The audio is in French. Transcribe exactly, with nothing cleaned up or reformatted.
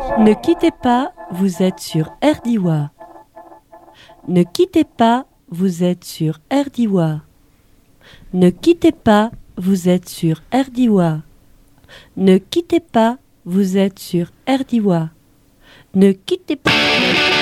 Ne quittez pas, vous êtes sur Erdiwa. Ne quittez pas, vous êtes sur Erdiwa. Ne quittez pas, vous êtes sur Erdiwa. Ne quittez pas, vous êtes sur Erdiwa. Ne quittez pas.